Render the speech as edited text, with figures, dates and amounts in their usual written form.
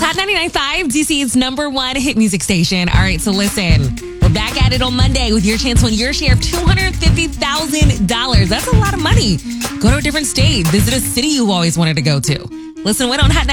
Hot 99.5, DC's #1 hit music station. All right, so listen. We're back at it on Monday with your chance to win your share of $250,000. That's a lot of money. Go to a different state. Visit a city you always wanted to go to. Listen, win on Hot